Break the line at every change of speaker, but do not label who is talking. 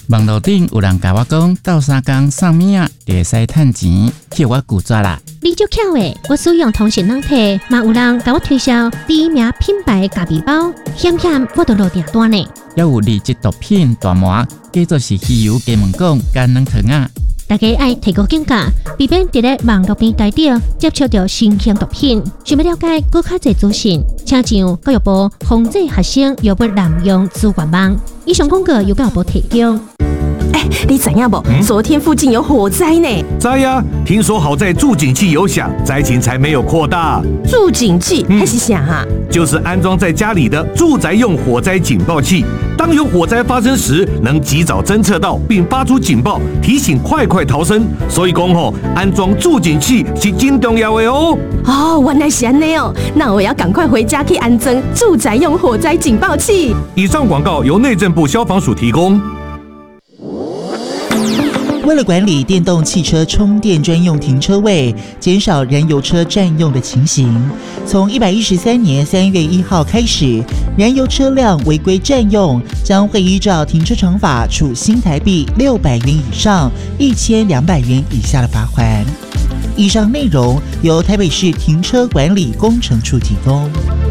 网络顶有人甲我讲，斗3工送物仔就会使趁钱，叫我拒绝啦。
你足巧诶！我使用通讯软体，嘛有人甲我推销第一名品牌咖啡包，险险我都落订单呢。
还有2级毒品大麻，叫做是鱼油鸡毛槓干软糖啊。
大家爱提高警觉，避免伫咧网络平台顶接触到新型毒品。想要了解更较侪资讯，请上教育部防治学生药物滥用资源网。以上广告由教育部提供。
你知影不？昨天附近有火灾呢。
知呀，听说好在助警器有响，灾情才没有扩大。
助警器还是啥啊？
就是安装在家里的住宅用火灾警报器，当有火灾发生时，能及早侦测到并发出警报，提醒快逃生。所以讲安装助警器是真重要的哦。
原来是这样哦，那我要赶快回家去安装住宅用火灾警报器。
以上广告由内政部消防署提供。
为了管理电动汽车充电专用停车位，减少燃油车占用的情形，从113年3月1号开始，燃油车辆违规占用将会依照停车场法处新台币600元以上1200元以下的罚锾。以上内容由台北市停车管理工程处提供。